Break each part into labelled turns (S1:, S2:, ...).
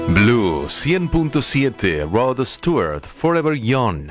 S1: Blue 100.7, Rod Stewart, Forever Young.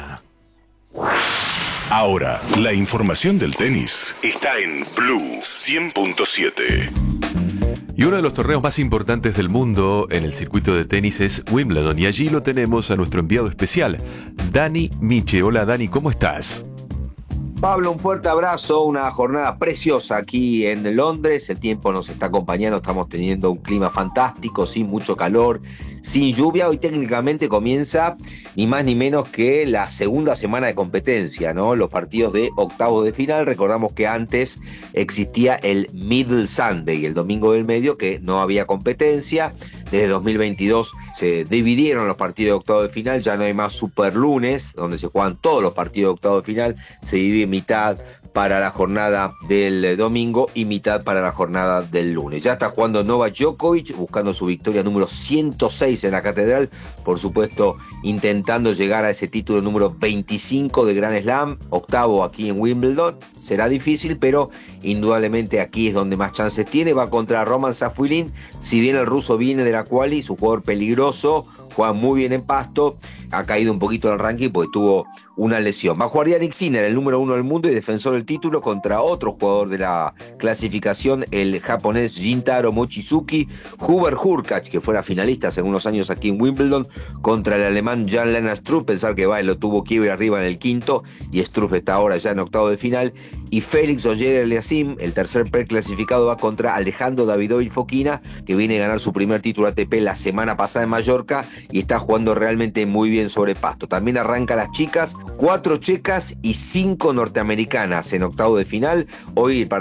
S2: Ahora, la información del tenis está en Blue 100.7.
S1: Y uno de los torneos más importantes del mundo en el circuito de tenis es Wimbledon. Y allí lo tenemos a nuestro enviado especial, Dani Miche. Hola Dani, ¿cómo estás?
S3: Pablo, un fuerte abrazo, una jornada preciosa aquí en Londres, el tiempo nos está acompañando, estamos teniendo un clima fantástico, sin mucho calor, sin lluvia. Hoy técnicamente comienza ni más ni menos que la segunda semana de competencia, ¿no? Los partidos de octavos de final. Recordamos que antes existía el Middle Sunday, el domingo del medio, que no había competencia. Desde 2022 se dividieron los partidos de octavos de final, ya no hay más Super Lunes, donde se juegan todos los partidos de octavos de final, se divide mitad para la jornada del domingo y mitad para la jornada del lunes. Ya está jugando Novak Djokovic, buscando su victoria número 106 en la Catedral, por supuesto intentando llegar a ese título número 25 de Grand Slam, octavo aquí en Wimbledon. Será difícil, pero indudablemente aquí es donde más chances tiene. Va contra Roman Safiullin, si bien el ruso viene de la quali, es un jugador peligroso, juega muy bien en pasto, ha caído un poquito en el ranking porque tuvo una lesión. Va a jugar Jannik Sinner, el número 1 del mundo y defensor del título, contra otro jugador de la clasificación, el japonés Shintaro Mochizuki. Hubert Hurkacz, que fuera finalista hace unos años aquí en Wimbledon, contra el alemán Jan-Lennart Struff. Pensar que lo tuvo quiebre arriba en el quinto y Struff está ahora ya en octavo de final. Y Félix Auger-Aliassime, el tercer preclasificado, va contra Alejandro Davidovich Fokina, que viene a ganar su primer título ATP la semana pasada en Mallorca y está jugando realmente muy bien sobre pasto. También arranca las chicas, 4 checas y 5 norteamericanas en octavo de final. Hoy